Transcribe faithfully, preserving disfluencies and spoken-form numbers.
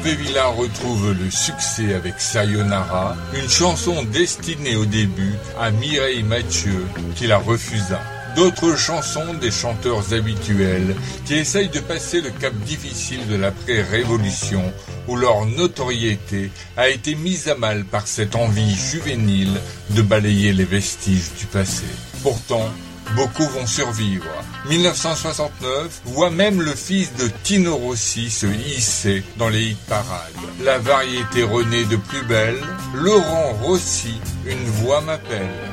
Hervé Villard retrouve le succès avec Sayonara, une chanson destinée au début à Mireille Mathieu, qui la refusa. D'autres chansons des chanteurs habituels qui essayent de passer le cap difficile de l'après-révolution où leur notoriété a été mise à mal par cette envie juvénile de balayer les vestiges du passé. Pourtant, beaucoup vont survivre. mille neuf cent soixante-neuf voit même le fils de Tino Rossi se hisser dans les hit-parades. La variété renaît de plus belle, Laurent Rossi, une voix m'appelle.